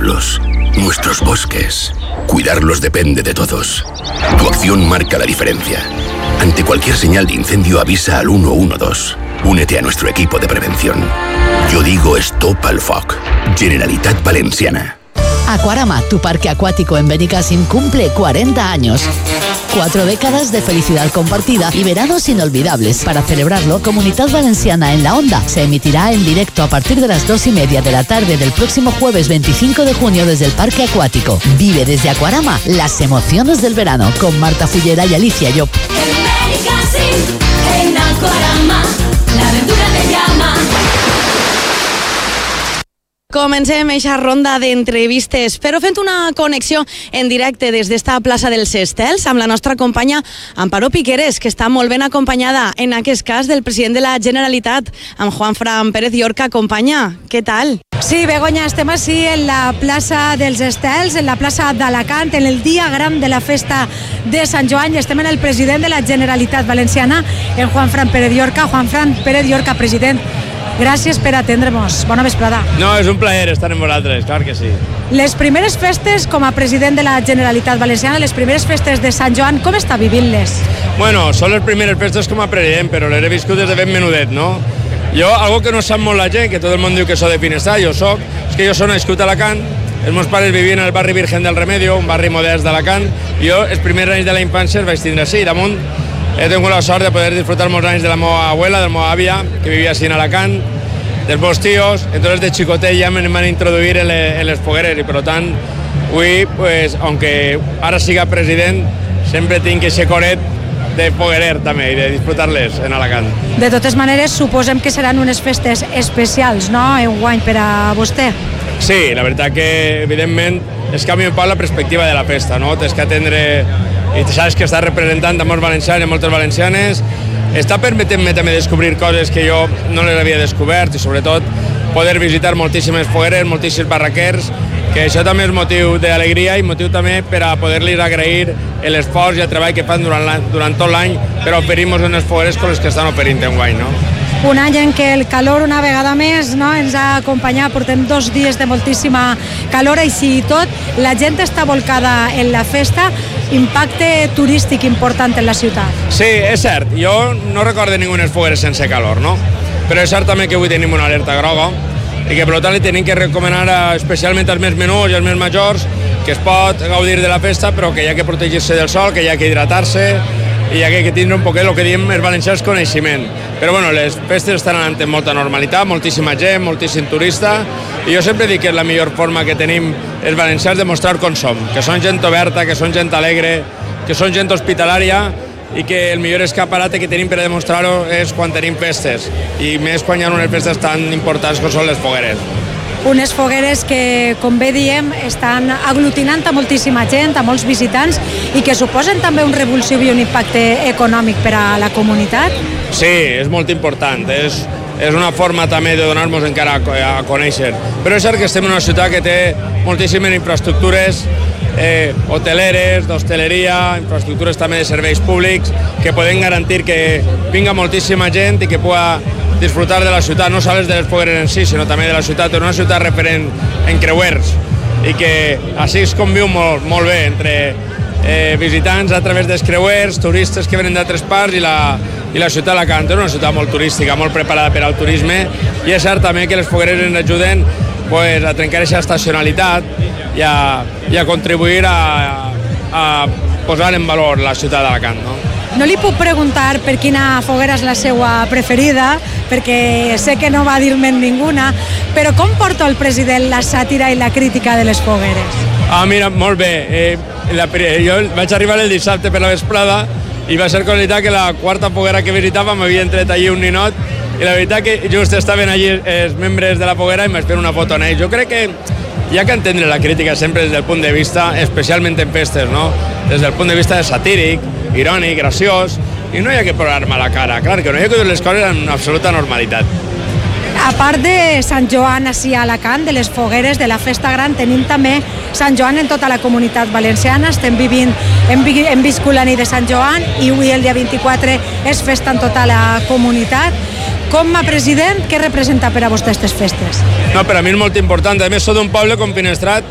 pueblos, nuestros bosques. Cuidarlos depende de todos. Tu acción marca la diferencia. Ante cualquier señal de incendio avisa al 112. Únete a nuestro equipo de prevención. Yo digo stop al foc. Generalitat Valenciana. Aquarama, tu parque acuático en Benicàssim, cumple 40 años. 4 décadas de felicidad compartida y veranos inolvidables. Para celebrarlo, Comunidad Valenciana en la Onda se emitirá en directo a partir de las 2:30 de la tarde del próximo jueves 25 de junio desde el Parque Acuático. Vive desde Aquarama las emociones del verano con Marta Fullera y Alicia Llop. En Benicàssim, en Aquarama, la aventura te llama. Comencem aquesta ronda d'entrevistes, però fent una connexió en directe des d'esta plaça dels Estels amb la nostra companya Amparo Piqueres, que està molt ben acompanyada en aquest cas del president de la Generalitat, amb Juanfran Pérez Llorca. Companya, què tal? Sí, Begoña, estem així en la plaça dels Estels, en la plaça d'Alacant, en el dia gran de la festa de Sant Joan, i estem en el president de la Generalitat Valenciana, en Juanfran Pérez Llorca. Juanfran Pérez Llorca, president, gràcies per atendre-nos. Bona vesprada. No, és un plaer estar amb vosaltres, clar que sí. Les primeres festes com a president de la Generalitat Valenciana, les primeres festes de Sant Joan, com està vivint-les? Bueno, són les primeres festes com a president, però les he viscut des de ben menudet, no? Jo, algo que no sap molt la gent, que tot el món diu que soc de Finestrat, jo soc, és que jo soc nascut a Alacant, els meus pares vivien al barri Virgen del Remedio, un barri modest d'Alacant, i jo els primers anys de la infància els vaig tindre així, damunt he tingut la sort de poder disfrutar molts anys de la meva abuela, de la meva àvia, que vivia així en Alacant, dels meus tios. Entonces de xicotet ja me van introduir en les fogueres i per tant avui, pues, aunque ara siga president, sempre tinc aquest coret de foguerer també i de disfrutar-les en Alacant. De totes maneres, suposem que seran unes festes especials, no?, enguany per a vostè. Sí, la veritat que evidentment es canvia un poc la perspectiva de la festa, no? Tens que atendre, i saps que estàs representant a molts valencians i moltes valencianes, està permetent-me també descobrir coses que jo no les havia descobert i sobretot poder visitar moltíssimes fogueres, moltíssims barraquers, que això també és motiu d'alegria i motiu també per a poder-los agrair l'esforç i el treball que fan durant tot l'any per oferir-nos unes fogueres com les que estan oferint enguany, no? Un any en què el calor una vegada més, no, ens ha acompanyat, portem 2 dies de moltíssima calor, així i tot, la gent està volcada en la festa, impacte turístic important en la ciutat. Sí, és cert, jo no recordo ningunes fogueres sense calor, no? Però és cert també que avui tenim una alerta groga i que per tant li tenim que recomanar especialment als més menuts i als més majors que es pot gaudir de la festa però que hi ha que protegir-se del sol, que hi ha que hidratar-se i hi ha que tindre un poquet el que diem els valencians coneixement. Però bueno, les festes estan anant amb molta normalitat, moltíssima gent, moltíssim turista, i jo sempre dic que és la millor forma que tenim els valencians de mostrar com som, que són gent oberta, que són gent alegre, que són gent hospitalària i que el millor escaparate que tenim per a demostrar-ho és quan tenim festes, i més quan hi ha unes festes tan importants com són les fogueres. Unes fogueres que, com bé diem, estan aglutinant a moltíssima gent, a molts visitants, i que suposen també un revulsiu i un impacte econòmic per a la comunitat? Sí, és molt important, és una forma també de donar-nos encara a conèixer. Però és cert que estem en una ciutat que té moltíssimes infraestructures hoteleres, d'hostaleria, infraestructures també de serveis públics, que poden garantir que vinga moltíssima gent i que pugui disfrutar de la ciutat, no sols de les fogueres en si, sinó també de la ciutat. És una ciutat referent en creuers i que així es conviu molt bé entre visitants a través dels creuers, turistes que venen d'altres parts i la ciutat d'Alacant. És una ciutat molt turística, molt preparada per al turisme, i és cert també que les fogueres ens ajuden a trencar aquesta estacionalitat i a contribuir a posar en valor la ciutat d'Alacant, no? No li puc preguntar per quina foguera és la seva preferida, perquè sé que no va dir-me'n ninguna, però com porta el president la sàtira i la crítica de les fogueres? Mira, molt bé. Jo vaig arribar el dissabte per la vesprada i va ser casualitat que la quarta foguera que visitava m'havia entret allí un ninot i la veritat que just estaven allí els membres de la foguera i m'vaig fer una foto amb ells. Jo crec que hi ha que entendre la crítica sempre des del punt de vista, especialment en festes, no? Des del punt de vista satíric, irònic, graciós, i no hi ha que posar-me la cara. Clar, que no hi ha que dir les coses en absoluta normalitat. A part de Sant Joan així a Alacant, de les fogueres, de la festa gran, tenim també Sant Joan en tota la comunitat valenciana. Hem viscut la nit de Sant Joan i avui, el dia 24, és festa en tota la comunitat. Com a president, què representa per a vostè aquestes festes? No, per a mi és molt important. A més, soc d'un poble com Finestrat,